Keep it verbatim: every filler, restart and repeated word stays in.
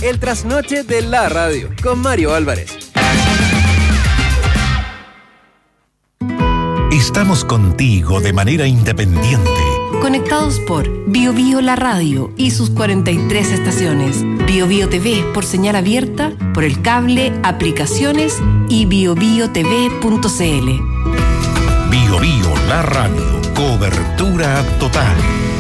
el trasnoche de la radio, con Mario Álvarez. Estamos contigo de manera independiente. Conectados por Bio Bio La Radio y sus cuarenta y tres estaciones. Bio Bio T V por señal abierta, por el cable, aplicaciones y bio bio t v punto c l. Bio Bio La Radio. Cobertura total.